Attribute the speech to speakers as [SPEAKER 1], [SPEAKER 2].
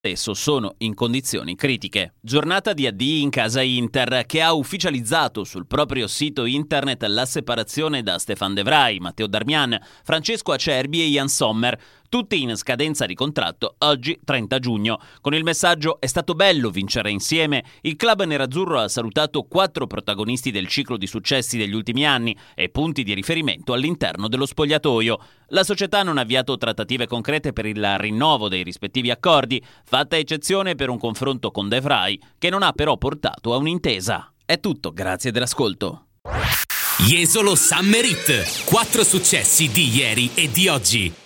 [SPEAKER 1] adesso sono in condizioni critiche. Giornata di addii in casa Inter, che ha ufficializzato sul proprio sito internet la separazione da Stefan De Vrij, Matteo Darmian, Francesco Acerbi e Jan Sommer, tutti in scadenza di contratto oggi 30 giugno. Con il messaggio "è stato bello vincere insieme", il club nerazzurro ha salutato 4 protagonisti del ciclo di successi degli ultimi anni e punti di riferimento all'interno dello spogliatoio. La società non ha avviato trattative concrete per il rinnovo dei rispettivi accordi, fatta eccezione per un confronto con De Vrij, che non ha però portato a un'intesa. È tutto, grazie dell'ascolto.
[SPEAKER 2] Jesolo Summer Hit. 4 successi di ieri e di oggi.